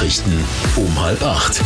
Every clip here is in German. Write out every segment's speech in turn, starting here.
Nachrichten um 7:30.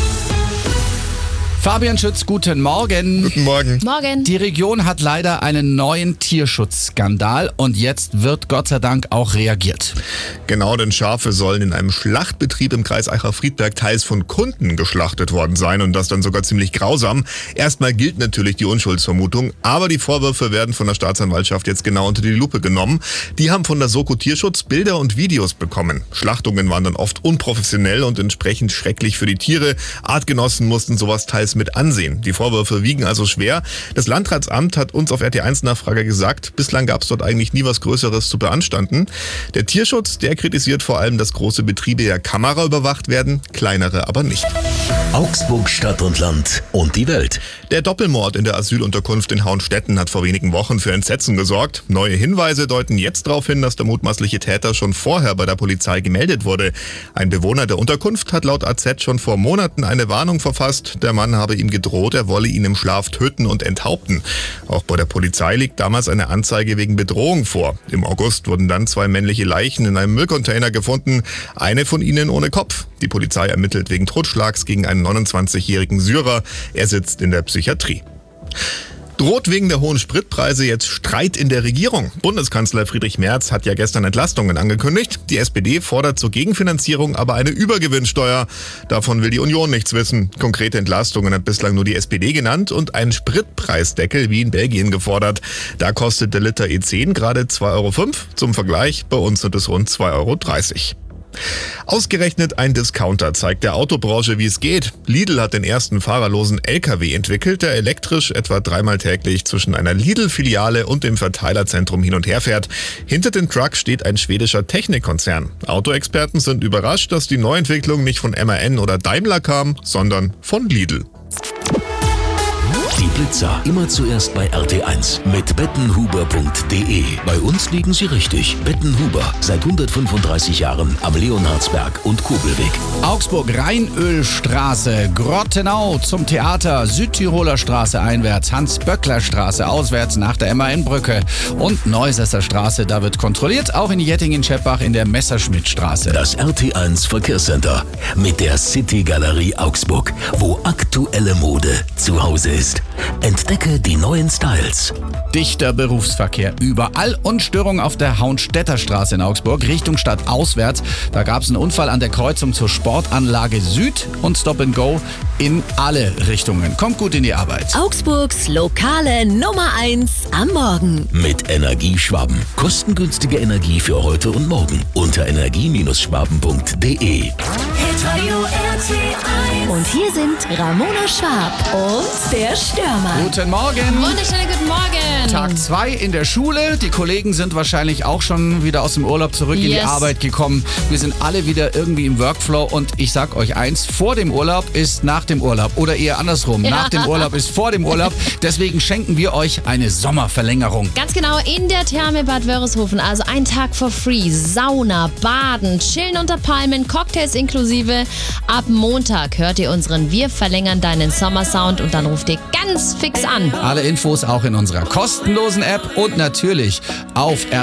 Fabian Schütz, guten Morgen. Guten Morgen. Morgen. Die Region hat leider einen neuen Tierschutzskandal und jetzt wird Gott sei Dank auch reagiert. Genau, denn Schafe sollen in einem Schlachtbetrieb im Kreis Aicha-Friedberg teils von Kunden geschlachtet worden sein und das dann sogar ziemlich grausam. Erstmal gilt natürlich die Unschuldsvermutung, aber die Vorwürfe werden von der Staatsanwaltschaft jetzt genau unter die Lupe genommen. Die haben von der Soko Tierschutz Bilder und Videos bekommen. Schlachtungen waren dann oft unprofessionell und entsprechend schrecklich für die Tiere. Artgenossen mussten sowas teils mit ansehen. Die Vorwürfe wiegen also schwer. Das Landratsamt hat uns auf RT1-Nachfrage gesagt, bislang gab es dort eigentlich nie was Größeres zu beanstanden. Der Tierschutz, der kritisiert vor allem, dass große Betriebe ja kameraüberwacht werden, kleinere aber nicht. Augsburg Stadt und Land und die Welt. Der Doppelmord in der Asylunterkunft in Hauenstetten hat vor wenigen Wochen für Entsetzen gesorgt. Neue Hinweise deuten jetzt darauf hin, dass der mutmaßliche Täter schon vorher bei der Polizei gemeldet wurde. Ein Bewohner der Unterkunft hat laut AZ schon vor Monaten eine Warnung verfasst. Der Mann habe ihm gedroht, er wolle ihn im Schlaf töten und enthaupten. Auch bei der Polizei liegt damals eine Anzeige wegen Bedrohung vor. Im August wurden dann 2 männliche Leichen in einem Müllcontainer gefunden, eine von ihnen ohne Kopf. Die Polizei ermittelt wegen Totschlags gegen einen 29-jährigen Syrer. Er sitzt in der Psychiatrie. Droht wegen der hohen Spritpreise jetzt Streit in der Regierung? Bundeskanzler Friedrich Merz hat ja gestern Entlastungen angekündigt. Die SPD fordert zur Gegenfinanzierung aber eine Übergewinnsteuer. Davon will die Union nichts wissen. Konkrete Entlastungen hat bislang nur die SPD genannt und einen Spritpreisdeckel wie in Belgien gefordert. Da kostet der Liter E10 gerade 2,05 €. Zum Vergleich, bei uns sind es rund 2,30 €. Ausgerechnet ein Discounter zeigt der Autobranche, wie es geht. Lidl hat den ersten fahrerlosen LKW entwickelt, der elektrisch etwa 3-mal täglich zwischen einer Lidl-Filiale und dem Verteilerzentrum hin und her fährt. Hinter dem Truck steht ein schwedischer Technikkonzern. Autoexperten sind überrascht, dass die Neuentwicklung nicht von MAN oder Daimler kam, sondern von Lidl. Die Blitzer immer zuerst bei RT1 mit bettenhuber.de. Bei uns liegen Sie richtig. Bettenhuber, seit 135 Jahren am Leonhardsberg und Kobelweg. Augsburg Rheinölstraße, Grottenau zum Theater, Südtiroler Straße einwärts, Hans-Böckler-Straße auswärts nach der MAN-Brücke und Neusesser Straße, da wird kontrolliert, auch in Jettingen-Scheppach in der Messerschmittstraße. Das RT1 Verkehrscenter mit der City Galerie Augsburg, wo aktuelle Mode zu Hause ist. Entdecke die neuen Styles. Dichter Berufsverkehr überall und Störung auf der Hauenstetter Straße in Augsburg, Richtung Stadt auswärts. Da gab es einen Unfall an der Kreuzung zur Sportanlage Süd und Stop and Go in alle Richtungen. Kommt gut in die Arbeit. Augsburgs lokale Nummer 1 am Morgen. Mit Energieschwaben. Kostengünstige Energie für heute und morgen. Unter energie-schwaben.de. Und hier sind Ramona Schwab und der Stürmer. Guten Morgen. Wunderschönen guten Morgen. Tag 2 in der Schule. Die Kollegen sind wahrscheinlich auch schon wieder aus dem Urlaub zurück in die Arbeit gekommen. Wir sind alle wieder irgendwie im Workflow und ich sag euch eins, vor dem Urlaub ist nach dem Urlaub oder eher andersrum. Ja. Nach dem Urlaub ist vor dem Urlaub. Deswegen schenken wir euch eine Sommerverlängerung. Ganz genau, in der Therme Bad Wörishofen. Also ein Tag for free. Sauna, Baden, Chillen unter Palmen, Cocktails inklusive. Ab Montag hört ihr unseren Wir verlängern deinen Sommersound und dann ruft ihr ganz fix an. Alle Infos auch in unserer kostenlosen App und natürlich auf